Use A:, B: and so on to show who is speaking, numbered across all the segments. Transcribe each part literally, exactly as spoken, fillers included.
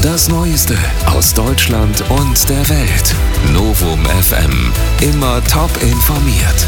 A: Das Neueste aus Deutschland und der Welt. Novum F M. Immer top informiert.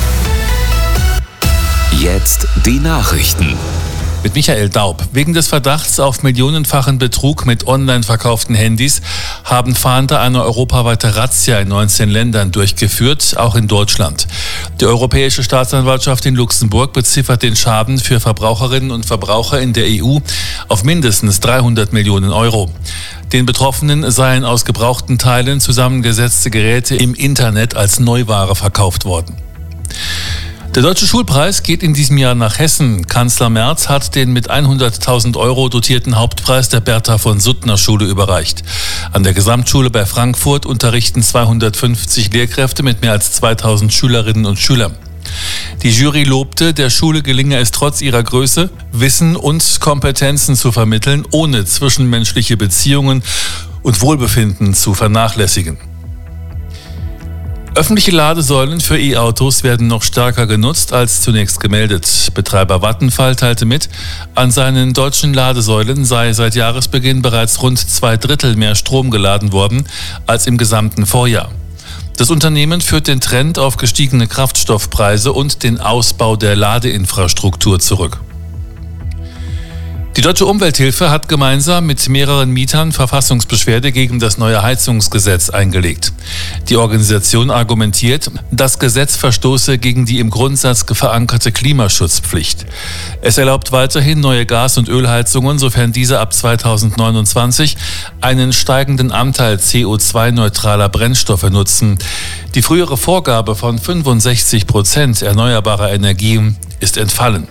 A: Jetzt die Nachrichten.
B: Mit Michael Daub. Wegen des Verdachts auf millionenfachen Betrug mit online verkauften Handys haben Fahnder eine europaweite Razzia in neunzehn Ländern durchgeführt, auch in Deutschland. Die Europäische Staatsanwaltschaft in Luxemburg beziffert den Schaden für Verbraucherinnen und Verbraucher in der E U auf mindestens dreihundert Millionen Euro. Den Betroffenen seien aus gebrauchten Teilen zusammengesetzte Geräte im Internet als Neuware verkauft worden. Der Deutsche Schulpreis geht in diesem Jahr nach Hessen. Kanzler Merz hat den mit hunderttausend Euro dotierten Hauptpreis der Bertha von Suttner Schule überreicht. An der Gesamtschule bei Frankfurt unterrichten zweihundertfünfzig Lehrkräfte mit mehr als zweitausend Schülerinnen und Schülern. Die Jury lobte, der Schule gelinge es trotz ihrer Größe, Wissen und Kompetenzen zu vermitteln, ohne zwischenmenschliche Beziehungen und Wohlbefinden zu vernachlässigen. Öffentliche Ladesäulen für E-Autos werden noch stärker genutzt als zunächst gemeldet. Betreiber Vattenfall teilte mit, an seinen deutschen Ladesäulen sei seit Jahresbeginn bereits rund zwei Drittel mehr Strom geladen worden als im gesamten Vorjahr. Das Unternehmen führt den Trend auf gestiegene Kraftstoffpreise und den Ausbau der Ladeinfrastruktur zurück. Die Deutsche Umwelthilfe hat gemeinsam mit mehreren Mietern Verfassungsbeschwerde gegen das neue Heizungsgesetz eingelegt. Die Organisation argumentiert, das Gesetz verstoße gegen die im Grundsatz verankerte Klimaschutzpflicht. Es erlaubt weiterhin neue Gas- und Ölheizungen, sofern diese ab zweitausendneunundzwanzig einen steigenden Anteil C O zwei neutraler Brennstoffe nutzen. Die frühere Vorgabe von fünfundsechzig Prozent erneuerbarer Energien ist entfallen.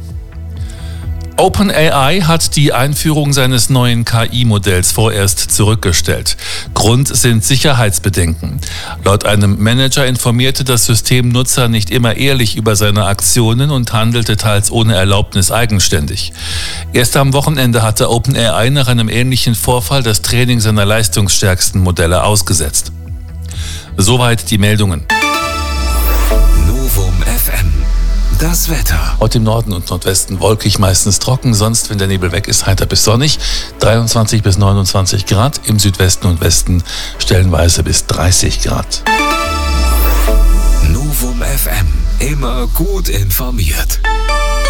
B: OpenAI hat die Einführung seines neuen K I-Modells vorerst zurückgestellt. Grund sind Sicherheitsbedenken. Laut einem Manager informierte das System Nutzer nicht immer ehrlich über seine Aktionen und handelte teils ohne Erlaubnis eigenständig. Erst am Wochenende hatte OpenAI nach einem ähnlichen Vorfall das Training seiner leistungsstärksten Modelle ausgesetzt. Soweit die Meldungen.
A: Novum F M. Das Wetter.
B: Heute im Norden und Nordwesten wolkig, meistens trocken, sonst, wenn der Nebel weg ist, heiter bis sonnig. dreiundzwanzig bis neunundzwanzig Grad, im Südwesten und Westen stellenweise bis dreißig Grad.
A: Novum F M, immer gut informiert.